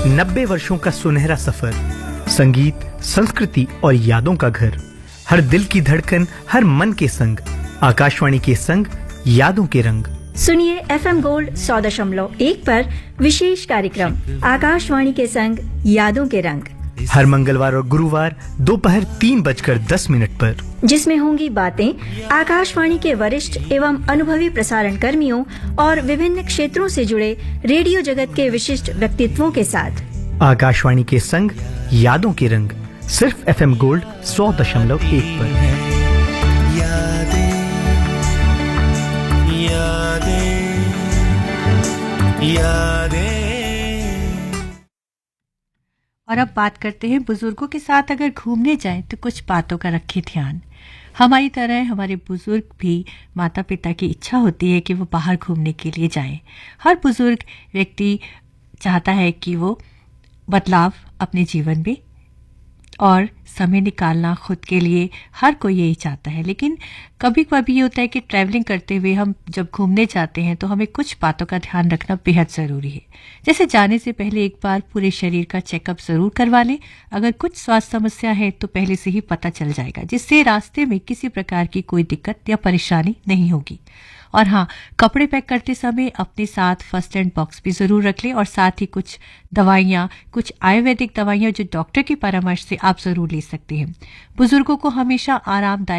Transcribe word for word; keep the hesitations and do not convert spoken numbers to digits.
नब्बे वर्षों का सुनहरा सफर, संगीत, संस्कृति और यादों का घर, हर दिल की धड़कन, हर मन के संग, आकाशवाणी के संग, यादों के रंग। सुनिए एफएम गोल्ड सौ दशमलव एक पर विशेष कार्यक्रम आकाशवाणी के संग यादों के रंग, हर मंगलवार और गुरुवार दोपहर तीन बजकर दस मिनट पर, जिसमें होंगी बातें आकाशवाणी के वरिष्ठ एवं अनुभवी प्रसारण कर्मियों और विभिन्न क्षेत्रों से जुड़े रेडियो जगत के विशिष्ट व्यक्तित्वों के साथ। आकाशवाणी के संग यादों के रंग, सिर्फ एफएम गोल्ड सौ दशमलव एक पर। यादें, यादें, यादें। और अब बात करते हैं बुजुर्गों के साथ अगर घूमने जाएं तो कुछ बातों का रखें ध्यान। हमारी तरह हमारे बुजुर्ग भी माता पिता की इच्छा होती है कि वो बाहर घूमने के लिए जाएं। हर बुजुर्ग व्यक्ति चाहता है कि वो बदलाव अपने जीवन में और समय निकालना खुद के लिए, हर कोई यही चाहता है। लेकिन कभी कभी ये होता है कि ट्रैवलिंग करते हुए हम जब घूमने जाते हैं तो हमें कुछ बातों का ध्यान रखना बेहद ज़रूरी है। जैसे जाने से पहले एक बार पूरे शरीर का चेकअप ज़रूर करवा लें। अगर कुछ स्वास्थ्य समस्या है तो पहले से ही पता चल जाएगा, जिससे रास्ते में किसी प्रकार की कोई दिक्कत या परेशानी नहीं होगी। और हाँ, कपड़े पैक करते समय अपने साथ फर्स्ट एड बॉक्स भी ज़रूर रख लें और साथ ही कुछ दवाइयाँ, कुछ आयुर्वेदिक दवाइयाँ जो डॉक्टर की परामर्श से आप ज़रूर ले सकते हैं। बुजुर्गों को हमेशा आरामदायक